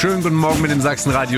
Schönen guten Morgen mit dem Sachsenradio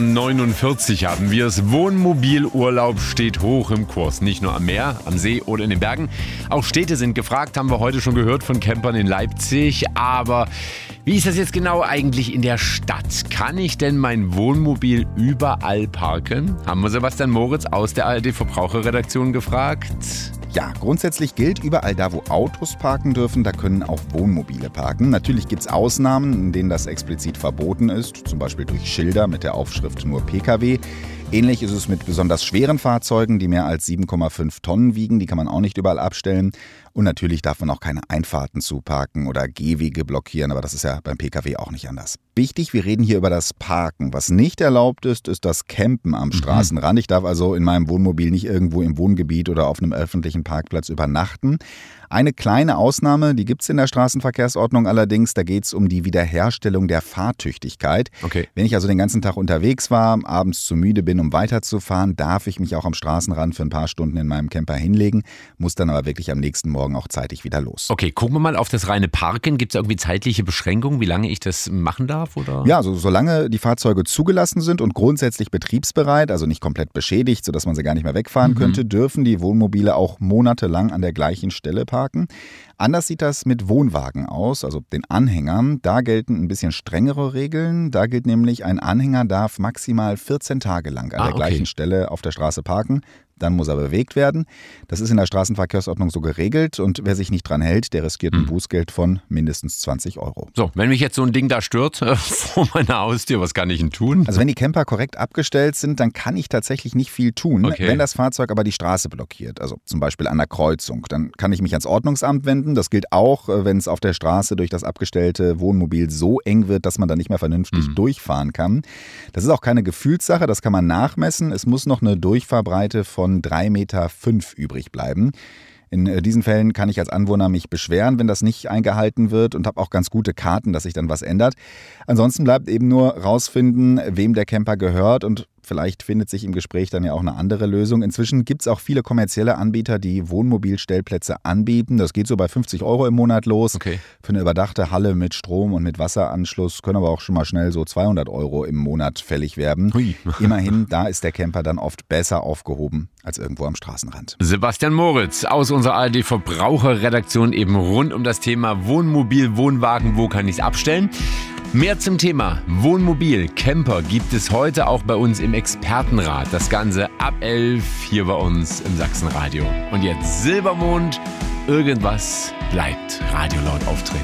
6:49 haben wir es. Wohnmobilurlaub steht hoch im Kurs. Nicht nur am Meer, am See oder in den Bergen. Auch Städte sind gefragt, haben wir heute schon gehört von Campern in Leipzig. Aber wie ist das jetzt genau eigentlich in der Stadt? Kann ich denn mein Wohnmobil überall parken? Haben wir Sebastian Moritz aus der ARD-Verbraucherredaktion gefragt. Ja, grundsätzlich gilt, überall da, wo Autos parken dürfen, da können auch Wohnmobile parken. Natürlich gibt es Ausnahmen, in denen das explizit verboten ist, zum Beispiel durch Schilder mit der Aufschrift nur Pkw. Ähnlich ist es mit besonders schweren Fahrzeugen, die mehr als 7,5 Tonnen wiegen. Die kann man auch nicht überall abstellen. Und natürlich darf man auch keine Einfahrten zuparken oder Gehwege blockieren, aber das ist ja beim Pkw auch nicht anders. Wichtig, wir reden hier über das Parken. Was nicht erlaubt ist, ist das Campen am Straßenrand. Ich darf also in meinem Wohnmobil nicht irgendwo im Wohngebiet oder auf einem öffentlichen Parkplatz übernachten. Eine kleine Ausnahme, die gibt es in der Straßenverkehrsordnung allerdings, da geht es um die Wiederherstellung der Fahrtüchtigkeit. Okay. Wenn ich also den ganzen Tag unterwegs war, abends zu müde bin, um weiterzufahren, darf ich mich auch am Straßenrand für ein paar Stunden in meinem Camper hinlegen, muss dann aber wirklich am nächsten Morgen auch zeitig wieder los. Okay, gucken wir mal auf das reine Parken. Gibt es irgendwie zeitliche Beschränkungen, wie lange ich das machen darf? Oder? Ja, also solange die Fahrzeuge zugelassen sind und grundsätzlich betriebsbereit, also nicht komplett beschädigt, sodass man sie gar nicht mehr wegfahren könnte, dürfen die Wohnmobile auch monatelang an der gleichen Stelle parken. Anders sieht das mit Wohnwagen aus, also den Anhängern. Da gelten ein bisschen strengere Regeln. Da gilt nämlich, ein Anhänger darf maximal 14 Tage lang an der gleichen Stelle auf der Straße parken. Dann muss er bewegt werden. Das ist in der Straßenverkehrsordnung so geregelt und wer sich nicht dran hält, der riskiert ein Bußgeld von mindestens 20 Euro. So, wenn mich jetzt so ein Ding da stört vor meiner Haustür, was kann ich denn tun? Also wenn die Camper korrekt abgestellt sind, dann kann ich tatsächlich nicht viel tun. Okay. Wenn das Fahrzeug aber die Straße blockiert, also zum Beispiel an der Kreuzung, dann kann ich mich ans Ordnungsamt wenden. Das gilt auch, wenn es auf der Straße durch das abgestellte Wohnmobil so eng wird, dass man da nicht mehr vernünftig durchfahren kann. Das ist auch keine Gefühlssache, das kann man nachmessen. Es muss noch eine Durchfahrbreite von 3,5 Meter übrig bleiben. In diesen Fällen kann ich als Anwohner mich beschweren, wenn das nicht eingehalten wird und habe auch ganz gute Karten, dass sich dann was ändert. Ansonsten bleibt eben nur rausfinden, wem der Camper gehört und vielleicht findet sich im Gespräch dann ja auch eine andere Lösung. Inzwischen gibt es auch viele kommerzielle Anbieter, die Wohnmobilstellplätze anbieten. Das geht so bei 50 Euro im Monat los. Okay. Für eine überdachte Halle mit Strom und mit Wasseranschluss können aber auch schon mal schnell so 200 Euro im Monat fällig werden. Hui. Immerhin, da ist der Camper dann oft besser aufgehoben als irgendwo am Straßenrand. Sebastian Moritz aus unserer ARD-Verbraucherredaktion eben rund um das Thema Wohnmobil, Wohnwagen, wo kann ich es abstellen? Mehr zum Thema Wohnmobil, Camper gibt es heute auch bei uns im Expertenrat. Das Ganze ab 11 hier bei uns im Sachsenradio. Und jetzt Silbermond, irgendwas bleibt Radio laut aufdrehen.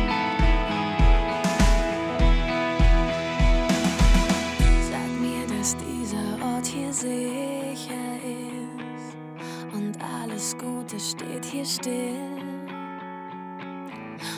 Sag mir, dass dieser Ort hier sicher ist und alles Gute steht hier still.